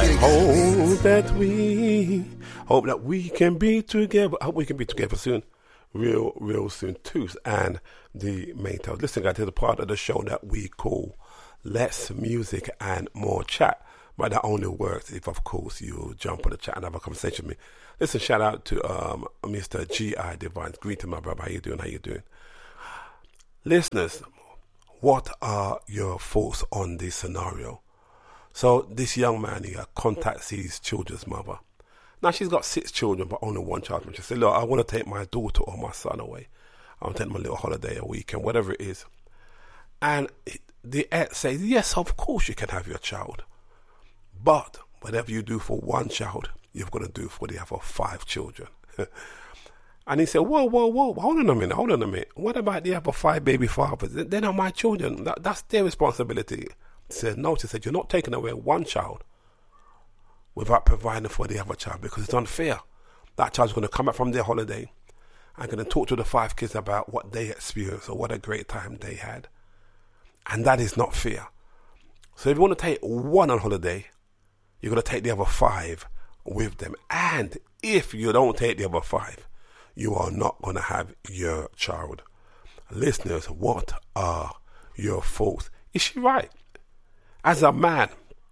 hope that we can be together. I hope we can be together soon. Real soon too. And the main title. Listen, guys, to the part of the show that we call Less Music and More Chat. But that only works if, of course, you jump on the chat and have a conversation with me. Listen, shout out to Mr. G.I. Divine. Greeting, my brother. How you doing? Listeners, what are your thoughts on this scenario? So this young man here contacts his children's mother. Now she's got 6 children, but only one child. She said, look, I want to take my daughter or my son away. I want to take them a little holiday, a weekend, whatever it is. And the ex says, yes, of course you can have your child. But whatever you do for one child, you've got to do for the other 5 children. And he said, whoa, hold on a minute. What about the other 5 baby fathers? They're not my children. That's their responsibility. He said, no, she said, you're not taking away one child without providing for the other child, because it's unfair. That child's going to come back from their holiday and going to talk to the 5 kids about what they experienced or what a great time they had. And that is not fair. So if you want to take one on holiday, you're going to take the other 5 with them. And if you don't take the other 5, you are not going to have your child. Listeners, what are your thoughts? Is she right? As a man,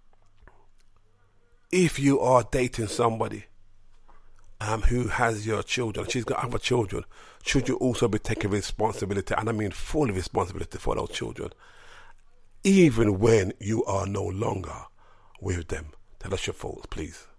if you are dating somebody who has your children, she's got other children, should you also be taking responsibility, and I mean full responsibility for those children, even when you are no longer with them? Tell us your thoughts, please.